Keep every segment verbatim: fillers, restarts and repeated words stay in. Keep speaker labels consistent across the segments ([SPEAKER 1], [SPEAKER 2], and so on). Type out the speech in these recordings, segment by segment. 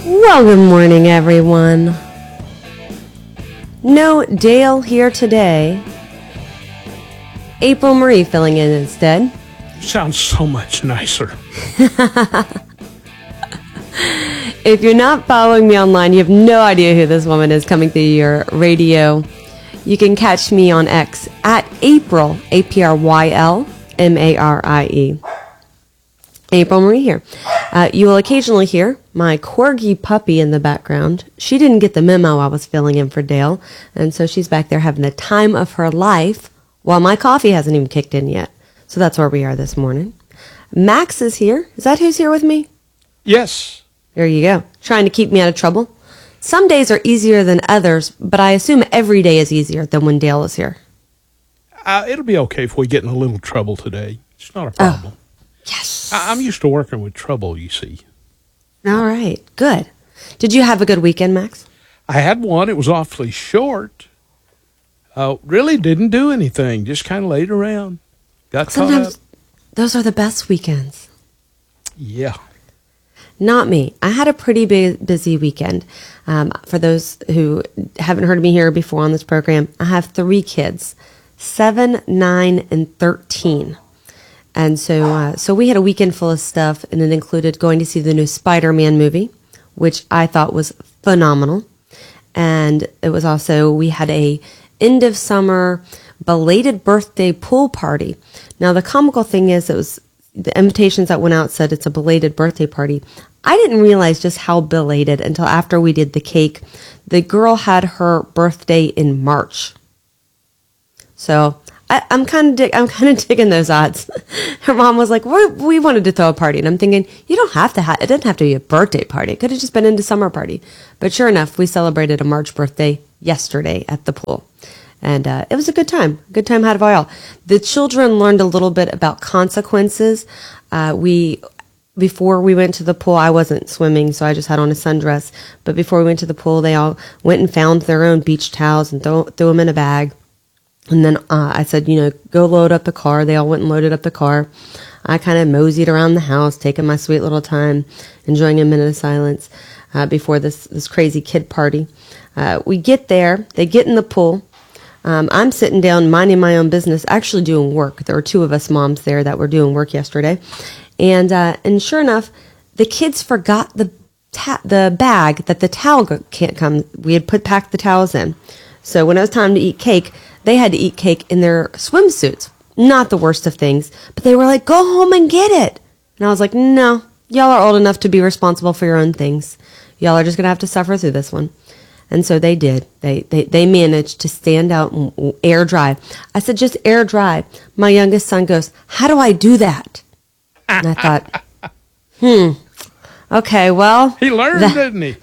[SPEAKER 1] Well, good morning, everyone. No Dale here today. April Marie filling in instead.
[SPEAKER 2] Sounds so much nicer.
[SPEAKER 1] If you're not following me online, you have no idea who this woman is coming through your radio. You can catch me on X at April, A P R Y L M A R I E. April Marie here. Uh, you will occasionally hear my corgi puppy in the background. She didn't get the memo I was filling in for Dale, and so she's back there having the time of her life while my coffee hasn't even kicked in yet. So that's where we are this morning. Max is here. Is that who's here with me?
[SPEAKER 2] Yes.
[SPEAKER 1] There you go. Trying to keep me out of trouble. Some days are easier than others, but I assume every day is easier than when Dale is here.
[SPEAKER 2] Uh, it'll be okay if we get in a little trouble today. It's not a problem.
[SPEAKER 1] Oh, yes.
[SPEAKER 2] I- I'm used to working with trouble, you see.
[SPEAKER 1] All right. Good. Did you have a good weekend, Max?
[SPEAKER 2] I had one. It was awfully short. Uh, really didn't do anything. Just kind of laid around. Got caught up.
[SPEAKER 1] Sometimes those are the best weekends.
[SPEAKER 2] Yeah.
[SPEAKER 1] Not me. I had a pretty bu- busy weekend. Um, for those who haven't heard me here before on this program, I have three kids, seven, nine, and thirteen. And so, uh, so we had a weekend full of stuff, and it included going to see the new Spider-Man movie, which I thought was phenomenal. And it was also, we had a end of summer belated birthday pool party. Now, the comical thing is, it was the invitations that went out said it's a belated birthday party. I didn't realize just how belated until after we did the cake. The girl had her birthday in March. So I, I'm kind of dig- I'm kind of digging those odds. Her mom was like, we we wanted to throw a party. And I'm thinking, you don't have to have, it didn't have to be a birthday party. It could have just been into summer party. But sure enough, we celebrated a March birthday yesterday at the pool. And uh, it was a good time. Good time had it all. The children learned a little bit about consequences. Uh, we, before we went to the pool, I wasn't swimming, so I just had on a sundress. But before we went to the pool, they all went and found their own beach towels and throw, threw them in a bag. And then uh, I said, you know, go load up the car. They all went and loaded up the car. I kind of moseyed around the house, taking my sweet little time, enjoying a minute of silence uh, before this, this crazy kid party. Uh, we get there. They get in the pool. Um, I'm sitting down minding my own business, actually doing work. There were two of us moms there that were doing work yesterday. And uh, and sure enough, the kids forgot the ta- the bag that the towel go- can't come. We had put packed the towels in. So when it was time to eat cake, they had to eat cake in their swimsuits. Not the worst of things, but they were like, go home and get it. And I was like, no, y'all are old enough to be responsible for your own things. Y'all are just going to have to suffer through this one. And so they did. They, they they managed to stand out and air dry. I said, just air dry. My youngest son goes, how do I do that? And I thought, hmm, okay, well.
[SPEAKER 2] He learned,
[SPEAKER 1] that-
[SPEAKER 2] didn't he?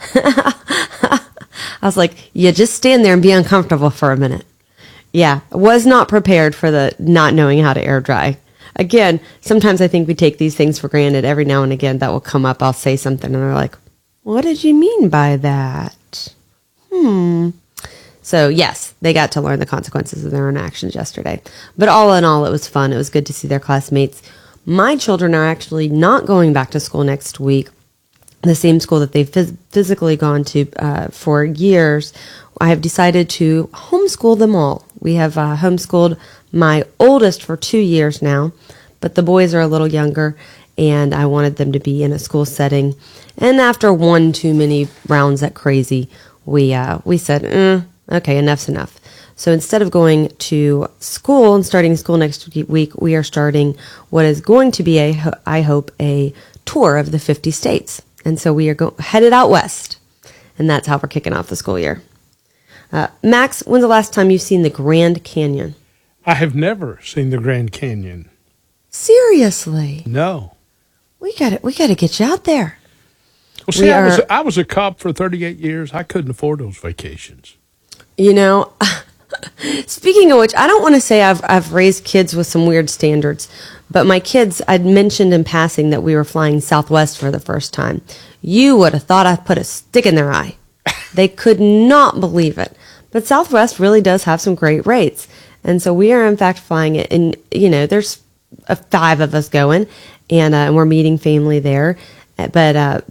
[SPEAKER 1] I was like, yeah, just stand there and be uncomfortable for a minute. Yeah, was not prepared for the not knowing how to air dry. Again, sometimes I think we take these things for granted. Every now and again that will come up. I'll say something and they're like, what did you mean by that? Hmm. So, yes, they got to learn the consequences of their own actions yesterday. But all in all, it was fun. It was good to see their classmates. My children are actually not going back to school next week, the same school that they've phys- physically gone to uh, for years. I have decided to homeschool them all. We have uh, homeschooled my oldest for two years now, but the boys are a little younger, and I wanted them to be in a school setting. And after one too many rounds at crazy, we uh, we said, eh, okay, enough's enough. So instead of going to school and starting school next week, we are starting what is going to be, a, I hope, a tour of the fifty states. And so we are go- headed out west, and that's how we're kicking off the school year. Uh, Max, when's the last time you've seen the Grand Canyon?
[SPEAKER 2] I have never seen the Grand Canyon.
[SPEAKER 1] Seriously?
[SPEAKER 2] No.
[SPEAKER 1] We got to we got to get you out there.
[SPEAKER 2] Well, see,
[SPEAKER 1] We
[SPEAKER 2] I was
[SPEAKER 1] are-
[SPEAKER 2] I was a cop for thirty-eight years. I couldn't afford those vacations.
[SPEAKER 1] You know, speaking of which, I don't want to say I've I've raised kids with some weird standards, but my kids, I'd mentioned in passing that we were flying Southwest for the first time. You would have thought I put a stick in their eye. They could not believe it. But Southwest really does have some great rates. And so we are, in fact, flying it. And, you know, there's uh, five of us going, and, uh, and we're meeting family there. But, uh, but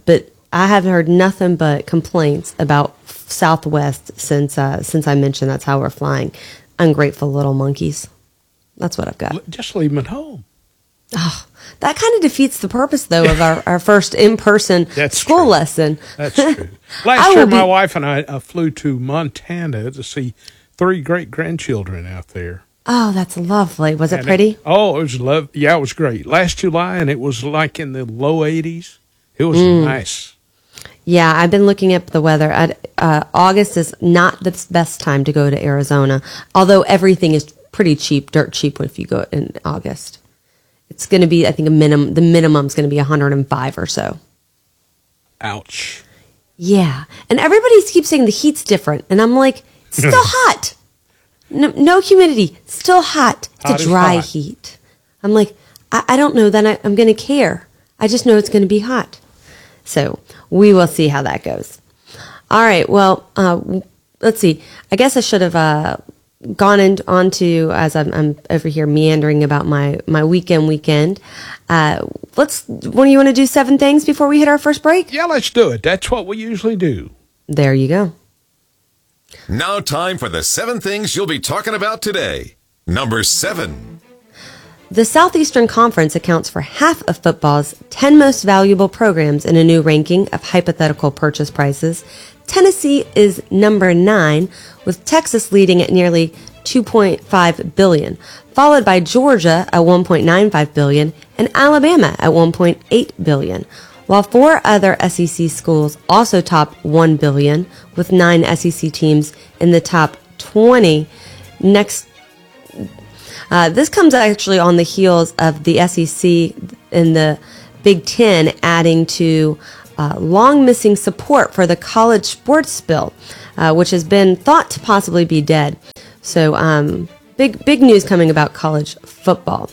[SPEAKER 1] I haven't heard nothing but complaints about Southwest since uh, since I mentioned that's how we're flying. Ungrateful little monkeys. That's what I've got.
[SPEAKER 2] Just leave them at home.
[SPEAKER 1] Oh, that kind of defeats the purpose, though, of our, our first in-person
[SPEAKER 2] That's
[SPEAKER 1] school
[SPEAKER 2] true.
[SPEAKER 1] lesson.
[SPEAKER 2] That's true.
[SPEAKER 1] I
[SPEAKER 2] Last
[SPEAKER 1] will
[SPEAKER 2] year, my
[SPEAKER 1] be-
[SPEAKER 2] wife and I uh, flew to Montana to see three great-grandchildren out there.
[SPEAKER 1] Oh, that's lovely. Was it
[SPEAKER 2] And
[SPEAKER 1] pretty?
[SPEAKER 2] oh, it was love. Yeah, it was great. Last July, and it was like in the low eighties. It was
[SPEAKER 1] Mm.
[SPEAKER 2] nice.
[SPEAKER 1] Yeah, I've been looking up the weather. I, uh, August is not the best time to go to Arizona, although everything is pretty cheap, dirt cheap if you go in August. It's going to be, I think, a minimum. The minimum is going to be one hundred five or so.
[SPEAKER 2] Ouch.
[SPEAKER 1] Yeah, and everybody keeps saying the heat's different, and I'm like, it's still hot. No, no humidity, still hot. It's
[SPEAKER 2] Hot
[SPEAKER 1] a
[SPEAKER 2] is
[SPEAKER 1] dry
[SPEAKER 2] hot.
[SPEAKER 1] heat. I'm like, I, I don't know that I, I'm going to care. I just know it's going to be hot. So we will see how that goes. All right. Well, uh, let's see. I guess I should have uh, gone in, on to, as I'm, I'm over here meandering about my, my weekend weekend. Uh, let's, what do you want to do? Seven things before we hit our first break?
[SPEAKER 2] Yeah, let's do it. That's what we usually do.
[SPEAKER 1] There you go.
[SPEAKER 3] Now time for the seven things you'll be talking about today. Number seven.
[SPEAKER 1] The Southeastern Conference accounts for half of football's ten most valuable programs in a new ranking of hypothetical purchase prices. Tennessee is number nine, with Texas leading at nearly two point five billion dollars, followed by Georgia at one point nine five billion dollars and Alabama at one point eight billion dollars, while four other S E C schools also top one billion dollars, with nine S E C teams in the top twenty. Next Uh, this comes actually on the heels of the S E C and the Big Ten adding to uh, long missing support for the college sports bill, uh, which has been thought to possibly be dead. So um, big, big news coming about college football.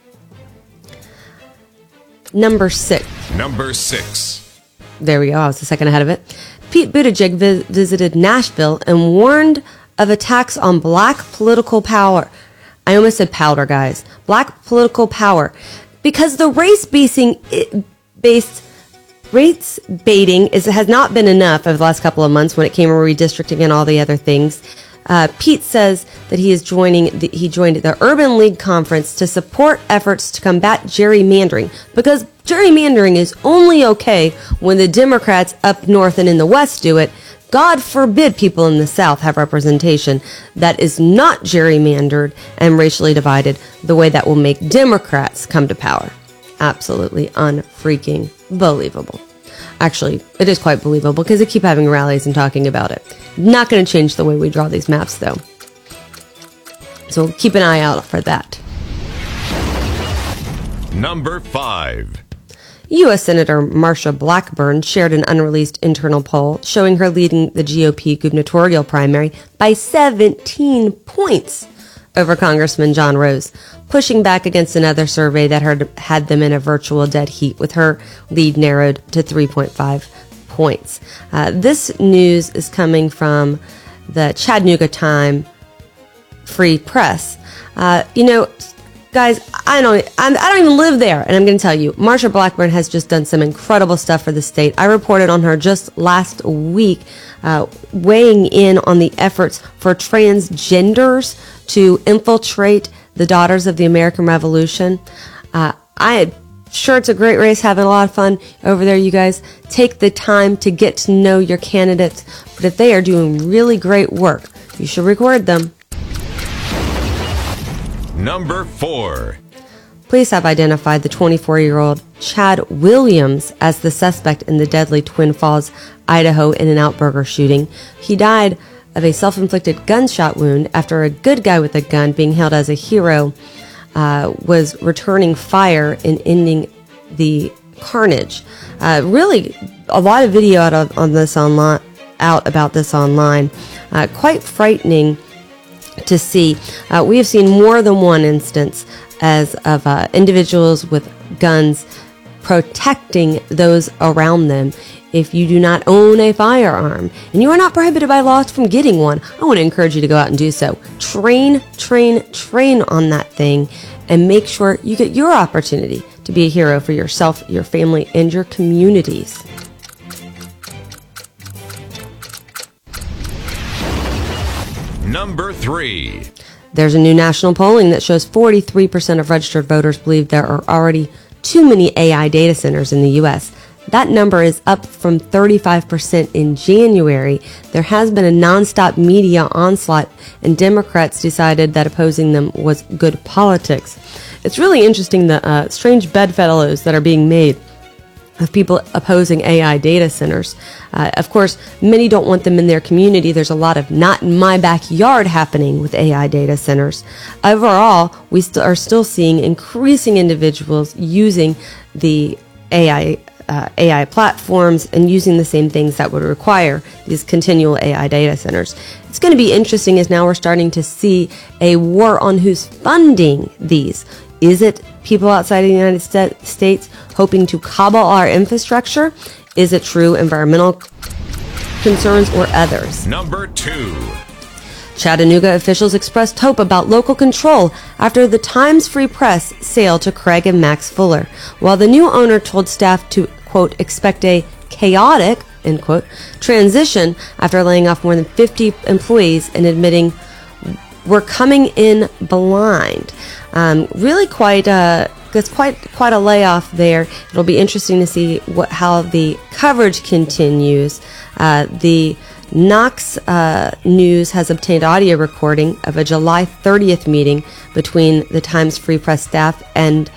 [SPEAKER 1] Number six.
[SPEAKER 3] Number six.
[SPEAKER 1] There we go. I was a second ahead of it. Pete Buttigieg vi- visited Nashville and warned of attacks on black political power. I almost said powder, guys. Black political power. Because the race basing, based race baiting is, has not been enough over the last couple of months when it came to redistricting and all the other things. Uh, Pete says that he is joining. The, he joined the Urban League Conference to support efforts to combat gerrymandering, because gerrymandering is only okay when the Democrats up north and in the west do it. God forbid people in the South have representation that is not gerrymandered and racially divided the way that will make Democrats come to power. Absolutely unfreaking believable. Actually, it is quite believable because they keep having rallies and talking about it. Not going to change the way we draw these maps, though. So keep an eye out for that.
[SPEAKER 3] Number five.
[SPEAKER 1] U S Senator Marsha Blackburn shared an unreleased internal poll showing her leading the G O P gubernatorial primary by seventeen points over Congressman John Rose, pushing back against another survey that had, had them in a virtual dead heat, with her lead narrowed to three point five points. Uh, this news is coming from the Chattanooga Time Free Press. Uh, you know, guys, I don't, I'm, I don't even live there, and I'm going to tell you, Marsha Blackburn has just done some incredible stuff for the state. I reported on her just last week, uh, weighing in on the efforts for transgenders to infiltrate the Daughters of the American Revolution. Uh, I sure it's a great race, having a lot of fun over there, you guys. Take the time to get to know your candidates, but if they are doing really great work, you should record them.
[SPEAKER 3] Number four.
[SPEAKER 1] Police have identified the twenty-four-year-old Chad Williams as the suspect in the deadly Twin Falls, Idaho In-N-Out Burger shooting. He died of a self-inflicted gunshot wound after a good guy with a gun, being hailed as a hero, uh, was returning fire and ending the carnage. Uh, really, a lot of video out of, on this online, out about this online. Uh, quite frightening to see. Uh, we have seen more than one instance as of uh, individuals with guns protecting those around them. If you do not own a firearm and you are not prohibited by law from getting one, I want to encourage you to go out and do so. Train, train, train on that thing, and make sure you get your opportunity to be a hero for yourself, your family, and your communities.
[SPEAKER 3] Number three.
[SPEAKER 1] There's a new national polling that shows forty-three percent of registered voters believe there are already too many A I data centers in the U S. That number is up from thirty-five percent in January. There has been a nonstop media onslaught, and Democrats decided that opposing them was good politics. It's really interesting the uh, strange bedfellows that are being made of people opposing A I data centers. Uh, of course, many don't want them in their community. There's a lot of not in my backyard happening with A I data centers. Overall, we st- are still seeing increasing individuals using the A I uh, A I platforms and using the same things that would require these continual A I data centers. It's going to be interesting as now we're starting to see a war on who's funding these. Is it people outside of the United States hoping to cobble our infrastructure? Is it true environmental concerns or others?
[SPEAKER 3] Number two.
[SPEAKER 1] Chattanooga officials expressed hope about local control after the Times Free Press sale to Craig and Max Fuller, while the new owner told staff to, quote, expect a chaotic, end quote, transition after laying off more than fifty employees and admitting we're coming in blind. Um, really quite a, it's quite quite a layoff there. It'll be interesting to see what how the coverage continues. Uh, the Knox uh, News has obtained audio recording of a July thirtieth meeting between the Times Free Press staff and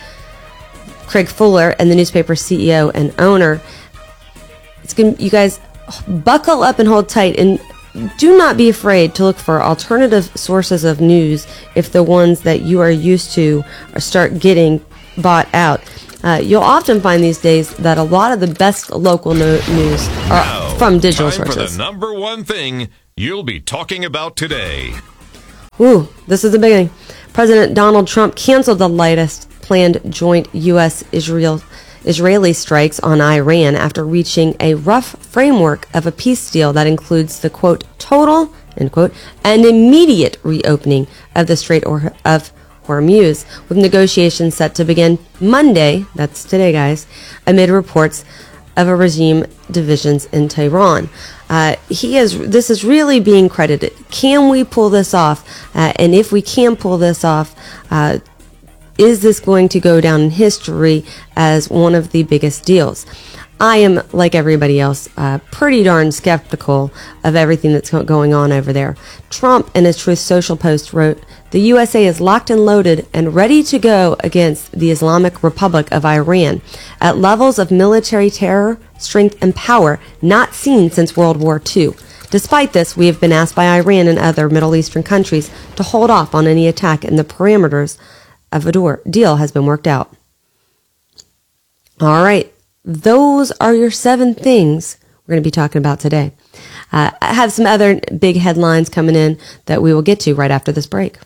[SPEAKER 1] Craig Fuller and the newspaper C E O and owner. It's gonna, you guys buckle up and hold tight, and do not be afraid to look for alternative sources of news if the ones that you are used to start getting bought out. Uh, you'll often find these days that a lot of the best local no- news are
[SPEAKER 3] Now,
[SPEAKER 1] from digital
[SPEAKER 3] time
[SPEAKER 1] sources.
[SPEAKER 3] for the number one thing you'll be talking about today.
[SPEAKER 1] Ooh, this is the beginning. President Donald Trump canceled the latest planned joint U S Israel Israeli strikes on Iran after reaching a rough framework of a peace deal that includes the, quote, total, end quote, and immediate reopening of the Strait or- of Hormuz, with negotiations set to begin Monday, that's today, guys, amid reports of a regime divisions in Tehran. Uh, he is. This is really being credited. Can we pull this off? Uh, and if we can pull this off, uh, is this going to go down in history as one of the biggest deals? I am, like everybody else, uh, pretty darn skeptical of everything that's going on over there. Trump, in his Truth Social post, wrote, "The U S A is locked and loaded and ready to go against the Islamic Republic of Iran at levels of military terror, strength, and power not seen since World War Two. Despite this, we have been asked by Iran and other Middle Eastern countries to hold off on any attack, and the parameters of a door deal has been worked out." All right. Those are your seven things we're going to be talking about today. Uh, I have some other big headlines coming in that we will get to right after this break.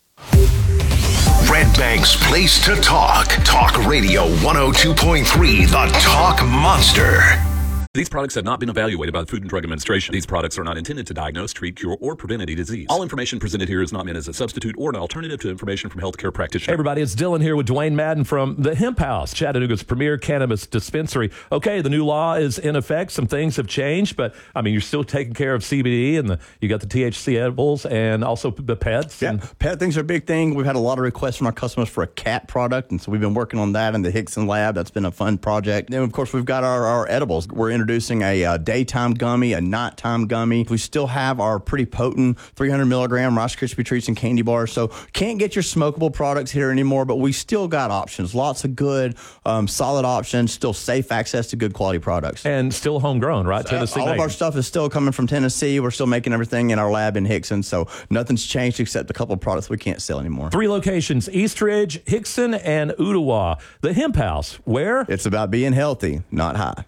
[SPEAKER 4] Red Bank's place to talk. Talk Radio one oh two point three, the Talk Monster.
[SPEAKER 5] These products have not been evaluated by the Food and Drug Administration. These products are not intended to diagnose, treat, cure, or prevent any disease. All information presented here is not meant as a substitute or an alternative to information from healthcare practitioners.
[SPEAKER 6] Hey everybody, it's Dylan here with Dwayne Madden from the Hemp House, Chattanooga's premier cannabis dispensary. Okay, the new law is in effect. Some things have changed, but I mean, you're still taking care of C B D, and the, you got the T H C edibles and also the pets.
[SPEAKER 7] Yeah,
[SPEAKER 6] and
[SPEAKER 7] pet things are a big thing. We've had a lot of requests from our customers for a cat product, and so we've been working on that in the Hickson lab. That's been a fun project. Then, of course, we've got our, our edibles. We're introducing a uh, daytime gummy, a nighttime gummy. We still have our pretty potent three hundred milligram Rice Krispie treats and candy bars. So can't get your smokable products here anymore, but we still got options. Lots of good, um, solid options. Still safe access to good quality products.
[SPEAKER 6] and still homegrown, right?
[SPEAKER 7] Uh,
[SPEAKER 6] Tennessee
[SPEAKER 7] all of
[SPEAKER 6] made.
[SPEAKER 7] our stuff is still coming from Tennessee. We're still making everything in our lab in Hickson, so nothing's changed except a couple of products we can't sell anymore.
[SPEAKER 6] Three locations: Eastridge, Hickson, and Ottawa. The Hemp House, where?
[SPEAKER 7] It's about being healthy, not high.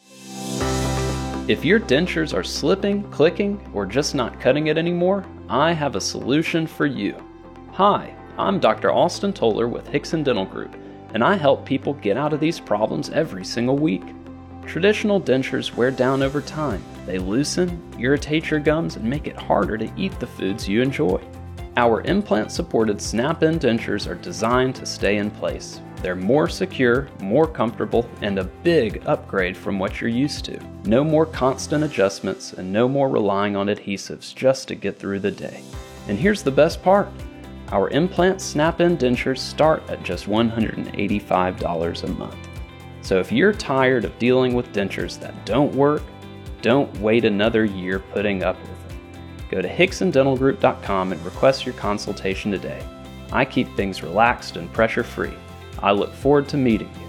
[SPEAKER 8] If your dentures are slipping, clicking, or just not cutting it anymore, I have a solution for you. Hi, I'm Doctor Austin Toller with Hickson Dental Group, and I help people get out of these problems every single week. Traditional dentures wear down over time. They loosen, irritate your gums, and make it harder to eat the foods you enjoy. Our implant-supported snap-in dentures are designed to stay in place. They're more secure, more comfortable, and a big upgrade from what you're used to. No more constant adjustments and no more relying on adhesives just to get through the day. And here's the best part. Our implant snap-in dentures start at just one hundred eighty-five dollars a month. So if you're tired of dealing with dentures that don't work, don't wait another year putting up with them. Go to hickson dental group dot com and request your consultation today. I keep things relaxed and pressure-free. I look forward to meeting you.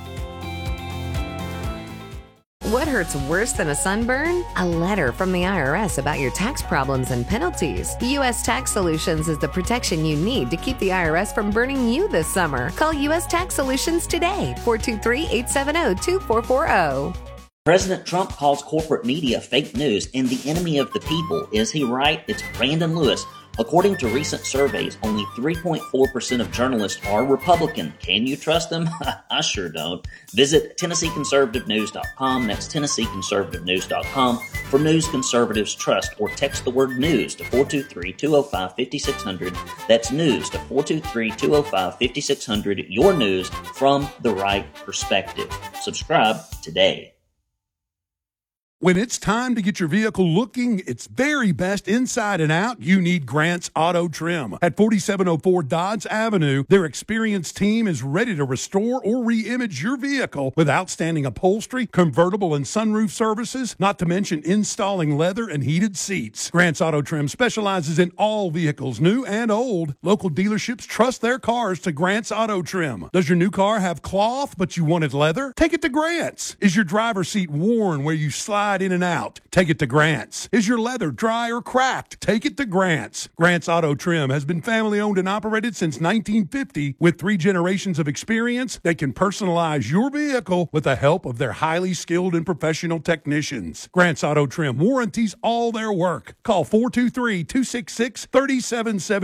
[SPEAKER 9] What hurts worse than a sunburn? A letter from the I R S about your tax problems and penalties. U S Tax Solutions is the protection you need to keep the I R S from burning you this summer. Call U S Tax Solutions today, four two three, eight seven zero, two four four zero.
[SPEAKER 10] President Trump calls corporate media fake news and the enemy of the people. Is he right? It's Brandon Lewis. According to recent surveys, only three point four percent of journalists are Republican. Can you trust them? I sure don't. Visit Tennessee Conservative News dot com. That's Tennessee Conservative News dot com for news conservatives trust, or text the word news to four two three, two oh five, five six zero zero. That's news to four two three, two oh five, five six zero zero. Your news from the right perspective. Subscribe today.
[SPEAKER 11] When it's time to get your vehicle looking its very best inside and out, you need Grant's Auto Trim. At forty-seven oh four Dodge Avenue, their experienced team is ready to restore or re-image your vehicle with outstanding upholstery, convertible and sunroof services, not to mention installing leather and heated seats. Grant's Auto Trim specializes in all vehicles, new and old. Local dealerships trust their cars to Grant's Auto Trim. Does your new car have cloth but you wanted leather? Take it to Grant's. Is your driver's seat worn where you slide in and out? Take it to Grant's. Is your leather dry or cracked? Take it to Grant's. Grant's Auto Trim has been family owned and operated since nineteen fifty. With three generations of experience, they can personalize your vehicle with the help of their highly skilled and professional technicians. Grant's Auto Trim warranties all their work. Call four two three, two six six, three seven seven